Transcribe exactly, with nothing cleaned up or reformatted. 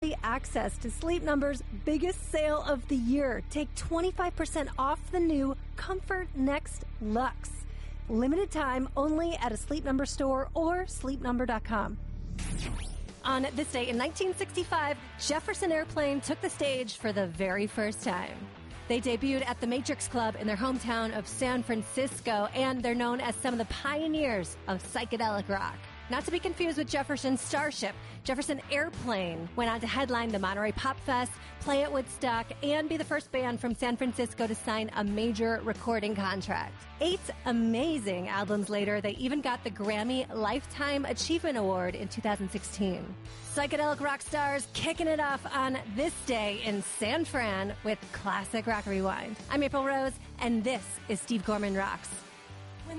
early access to Sleep Number's biggest sale of the year. Take twenty-five percent off the new Comfort Next Luxe. Limited time only at a Sleep Number store or sleep number dot com. On this day in nineteen sixty-five, Jefferson Airplane took the stage for the very first time. They debuted at the Matrix Club in their hometown of San Francisco, and they're known as some of the pioneers of psychedelic rock. Not to be confused with Jefferson Starship, Jefferson Airplane went on to headline the Monterey Pop Fest, play at Woodstock, and be the first band from San Francisco to sign a major recording contract. Eight amazing albums later, they even got the Grammy Lifetime Achievement Award in two thousand sixteen. Psychedelic rock stars kicking it off on this day in San Fran with Classic Rock Rewind. I'm April Rose, and this is Steve Gorman Rocks.